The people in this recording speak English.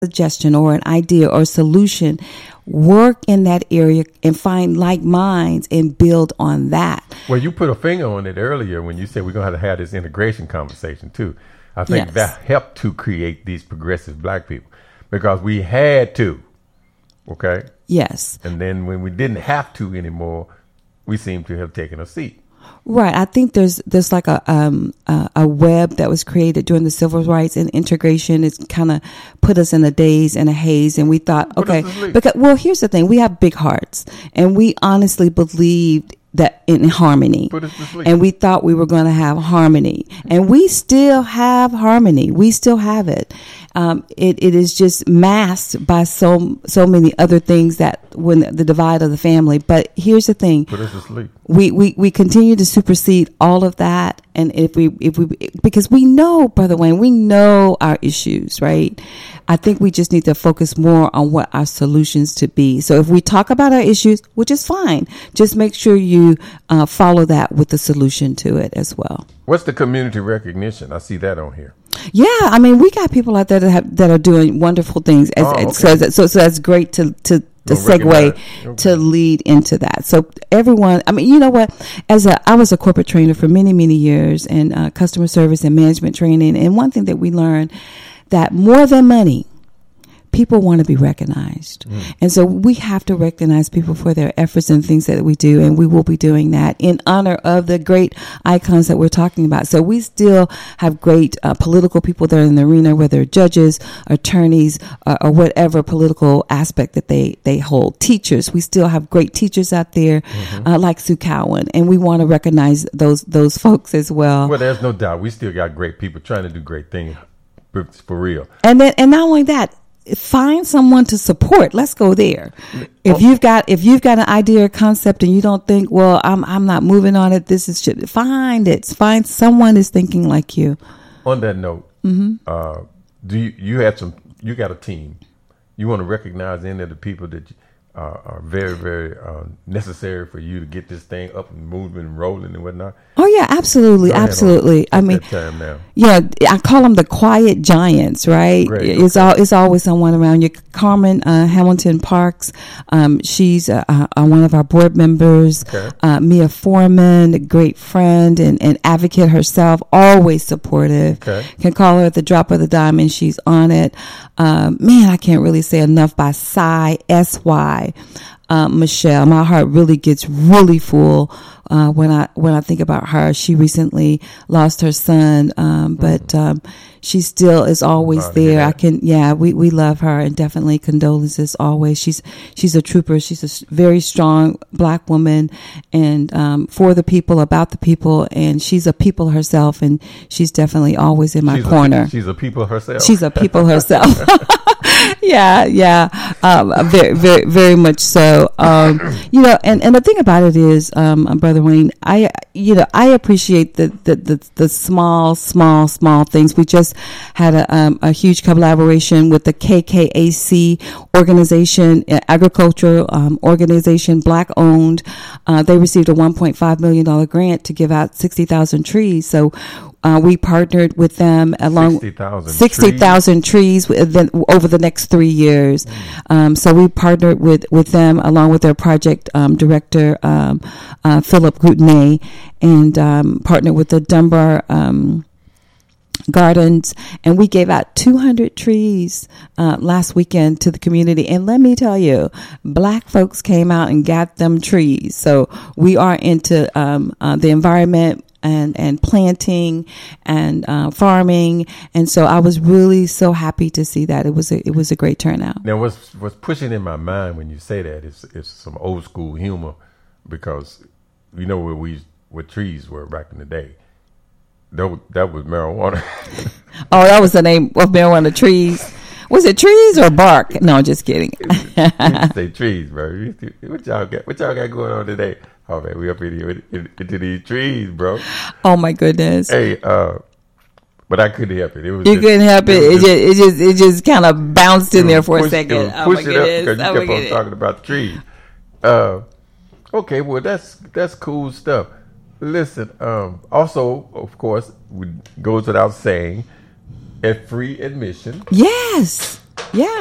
suggestion or an idea or solution, work in that area and find like minds and build on that. Well, you put a finger on it earlier when you said we're going to have this integration conversation too. I think Yes. that helped to create these progressive black people because we had to. Okay. Yes. And then when we didn't have to anymore, we seem to have taken a seat. Right. I think there's like a web that was created during the civil rights and integration. It's kind of put us in a daze and a haze. And we thought, okay, because, well, here's the thing. We have big hearts and we honestly believed that in harmony. And we thought we were going to have harmony, and we still have harmony. We still have it. It is just masked by so many other things that when the divide of the family. But here's the thing. Put us to sleep. We continue to supersede all of that. And if we, because we know, Brother Wayne, we know our issues, right? I think we just need to focus more on what our solutions to be. So if we talk about our issues, which is fine, just make sure you follow that with the solution to it as well. What's the community recognition? I see that on here. Yeah, I mean, we got people out there that are doing wonderful things. So that's great to segue to lead into that. So everyone, I mean, you know what? I was a corporate trainer for many, many years and customer service and management training. And one thing that we learned that more than money, people want to be recognized. And so we have to recognize people for their efforts and things that we do. And we will be doing that in honor of the great icons that we're talking about. So we still have great political people there in the arena, whether judges, attorneys, or whatever political aspect that they hold. Teachers, we still have great teachers out there, like Sue Cowan. And we want to recognize those folks as well. Well, there's no doubt. We still got great people trying to do great things for real. And not only that, find someone to support. Let's go there. If you've got an idea or concept and you don't think, well, I'm not moving on it, find it. Find someone is thinking like you. On that note, do you got a team? You want to recognize any of the people that are very, very necessary for you to get this thing up and moving and rolling and whatnot? Oh yeah, absolutely, absolutely. I mean, yeah, I call them the quiet giants, right? Great. It's always someone around you. Carmen Hamilton Parks, she's one of our board members. Okay. Mia Foreman, a great friend and advocate herself, always supportive. Okay. Can call her at the drop of the dime, and she's on it. Man, I can't really say enough by SY. Michelle, my heart really gets really full when I think about her. She recently lost her son, but she still is always there. We love her, and definitely condolences always. She's a trooper. She's a very strong Black woman, and for the people, about the people, and she's a people herself, and she's definitely always in my corner. She's a people herself. She's a people herself. Yeah. Very, very, very much so. And the thing about it is, Brother Wayne, I appreciate the small things. We just had a huge collaboration with the KKAC organization, agricultural organization, Black owned. They received a $1.5 million grant to give out 60,000 trees. So we partnered with them along 60,000 trees over the next 3 years. So we partnered with them along with their project director, Philip Goutenay, and partnered with the Dunbar Gardens, and we gave out 200 trees last weekend to the community. And let me tell you, Black folks came out and got them trees. So we are into the environment and planting and farming, and so I was really so happy to see that. It was a great turnout. Now, what's pushing in my mind when you say that is some old school humor, because you know where trees were back in the day. That was marijuana. Oh, that was the name of marijuana, trees. Was it trees or bark? No, just kidding. Say trees, bro. What y'all got going on today? Oh man, we up in here into these trees, bro. Oh my goodness. Hey, but I couldn't help it. You couldn't help it. It just kind of bounced in there for a second. Push it up because you kept on talking about the trees. Okay, well that's cool stuff. Listen, also, of course, goes without saying, at free admission. Yes. Yeah.